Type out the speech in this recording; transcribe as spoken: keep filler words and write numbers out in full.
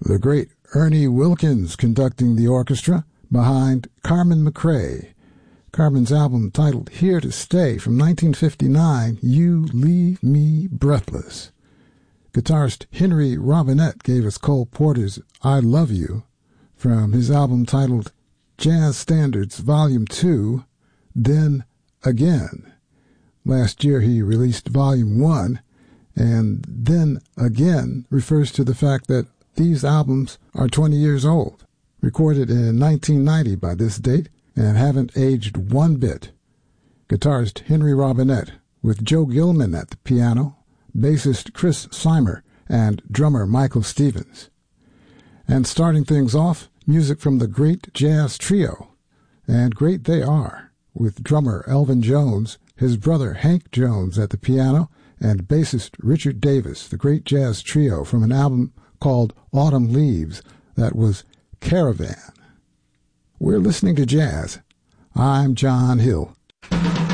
The great Ernie Wilkins conducting the orchestra behind Carmen McRae. Carmen's album titled Here to Stay from nineteen fifty-nine, You Leave Me Breathless. Guitarist Henry Robinette gave us Cole Porter's I Love You from his album titled Jazz Standards Volume two, Then Again. Last year he released Volume one, and Then Again refers to the fact that these albums are twenty years old, recorded in nineteen ninety by this date, and haven't aged one bit. Guitarist Henry Robinette, with Joe Gilman at the piano, bassist Chris Seimer, and drummer Michael Stevens. And starting things off, music from the Great Jazz Trio, and great they are, with drummer Elvin Jones, his brother Hank Jones at the piano, and bassist Richard Davis, the Great Jazz Trio from an album called Autumn Leaves that was Caravan. We're listening to jazz. I'm John Hill.